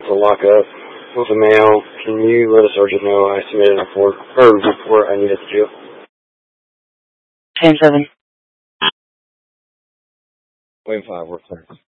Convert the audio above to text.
to lock up with the mail. Can you let a sergeant know I submitted a report I needed to do? 10-7. Wayne 5, we're clear.